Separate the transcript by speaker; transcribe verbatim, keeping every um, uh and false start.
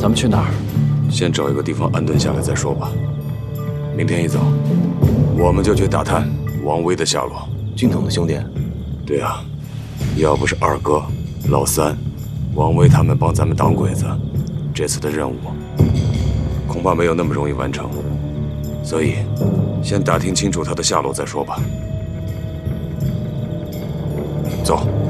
Speaker 1: 咱们去哪儿？
Speaker 2: 先找一个地方安顿下来再说吧。明天一早，我们就去打探王威的下落。
Speaker 3: 军统的兄弟？
Speaker 2: 对啊，要不是二哥、老三、王威他们帮咱们挡鬼子，这次的任务恐怕没有那么容易完成。所以，先打听清楚他的下落再说吧。走。